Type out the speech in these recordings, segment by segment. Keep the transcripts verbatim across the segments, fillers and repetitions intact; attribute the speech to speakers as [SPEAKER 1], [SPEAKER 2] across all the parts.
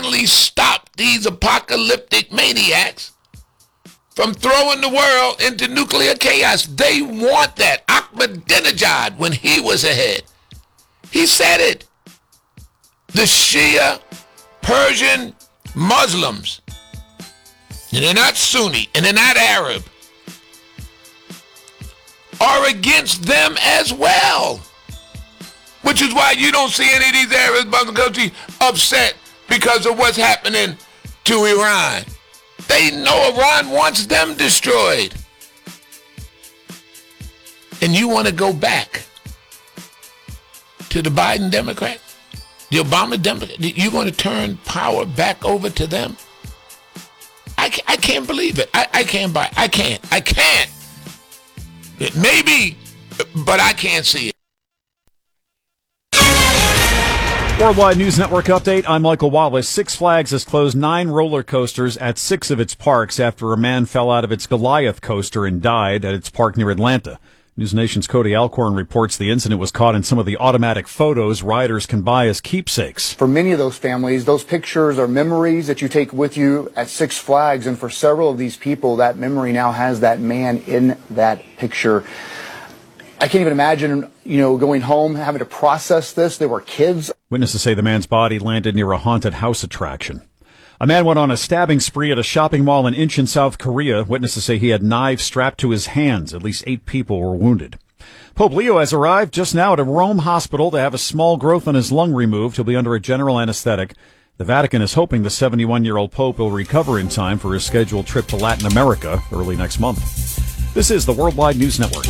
[SPEAKER 1] finally stop these apocalyptic maniacs from throwing the world into nuclear chaos. They want that. Ahmadinejad, when he was ahead, he said it. The Shia Persian Muslims, and they're not Sunni, and they're not Arab, are against them as well. Which is why you don't see any of these Arab Muslim countries upset because of what's happening to Iran. They know Iran wants them destroyed. And you want to go back to the Biden Democrat, the Obama Democrat? You're going to turn power back over to them? I, I can't believe it. I, I can't buy it. I can't. I can't. It may be, but I can't see it.
[SPEAKER 2] Worldwide News Network update. I'm Michael Wallace. Six Flags has closed nine roller coasters at six of its parks after a man fell out of its Goliath coaster and died at its park near Atlanta. News Nation's Cody Alcorn reports the incident was caught in some of the automatic photos riders can buy as keepsakes.
[SPEAKER 3] For many of those families, those pictures are memories that you take with you at Six Flags, and for several of these people, that memory now has that man in that picture. I can't even imagine, you know, going home, having to process this. There were kids.
[SPEAKER 2] Witnesses say the man's body landed near a haunted house attraction. A man went on a stabbing spree at a shopping mall in Incheon, South Korea. Witnesses say he had knives strapped to his hands. At least eight people were wounded. Pope Leo has arrived just now at a Rome hospital to have a small growth on his lung removed. He'll be under a general anesthetic. The Vatican is hoping the seventy-one-year-old Pope will recover in time for his scheduled trip to Latin America early next month. This is the Worldwide News Network.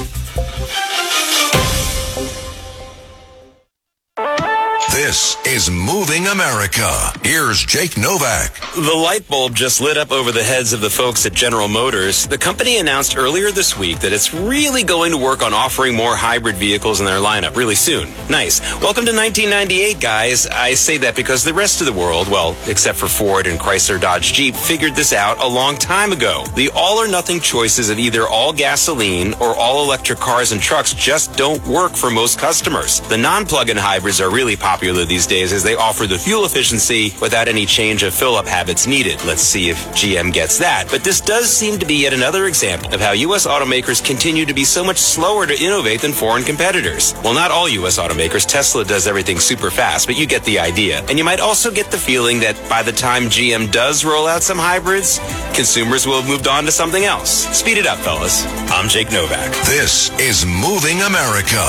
[SPEAKER 4] This is Moving America. Here's Jake Novak.
[SPEAKER 5] The light bulb just lit up over the heads of the folks at General Motors. The company announced earlier this week that it's really going to work on offering more hybrid vehicles in their lineup really soon. Nice. Welcome to nineteen ninety-eight, guys. I say that because the rest of the world, well, except for Ford and Chrysler Dodge Jeep, figured this out a long time ago. The all-or-nothing choices of either all gasoline or all-electric cars and trucks just don't work for most customers. The non-plug-in hybrids are really popular these days as they offer the fuel efficiency without any change of fill-up habits needed. Let's see if G M gets that. But this does seem to be yet another example of how U S automakers continue to be so much slower to innovate than foreign competitors. Well, not all U S automakers. Tesla does everything super fast, but you get the idea. And you might also get the feeling that by the time G M does roll out some hybrids, consumers will have moved on to something else. Speed it up, fellas. I'm Jake Novak.
[SPEAKER 4] This is Moving America.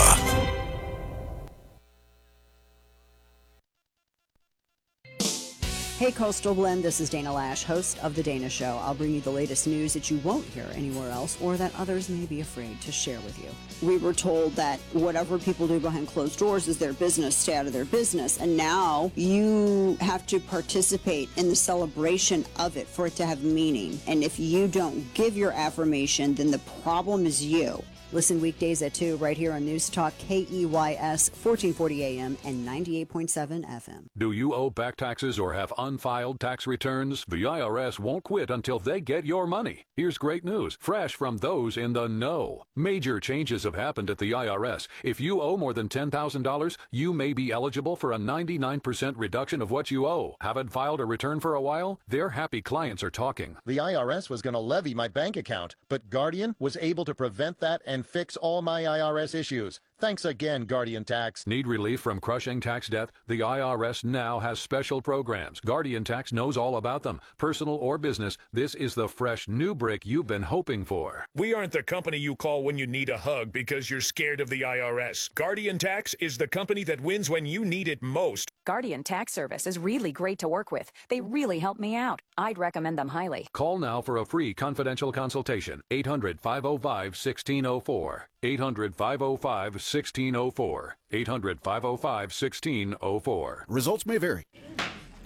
[SPEAKER 6] Hey, Coastal Blend, this is Dana Lash, host of The Dana Show. I'll bring you the latest news that you won't hear anywhere else or that others may be afraid to share with you. We were told that whatever people do behind closed doors is their business, stay out of their business, and now you have to participate in the celebration of it for it to have meaning. And if you don't give your affirmation, then the problem is you. Listen weekdays at two right here on News Talk K E Y S fourteen forty A M and ninety-eight point seven F M.
[SPEAKER 7] Do you owe back taxes or have unfiled tax returns? The I R S won't quit until they get your money. Here's great news, fresh from those in the know. Major changes have happened at the I R S. If you owe more than ten thousand dollars, you may be eligible for a ninety-nine percent reduction of what you owe. Haven't filed a return for a while? Their happy clients are talking.
[SPEAKER 8] The I R S was going to levy my bank account, but Guardian was able to prevent that and fix all my I R S issues. Thanks again, Guardian Tax.
[SPEAKER 7] Need relief from crushing tax debt? The I R S now has special programs. Guardian Tax knows all about them. Personal or business, this is the fresh new brick you've been hoping for.
[SPEAKER 9] We aren't the company you call when you need a hug because you're scared of the I R S. Guardian Tax is the company that wins when you need it most.
[SPEAKER 10] Guardian Tax Service is really great to work with. They really help me out. I'd recommend them highly.
[SPEAKER 7] Call now for a free confidential consultation. eight hundred, five oh five, one six oh four. eight hundred, five oh five, one six oh four. eight hundred, five oh five, one six oh four.
[SPEAKER 11] Results may vary.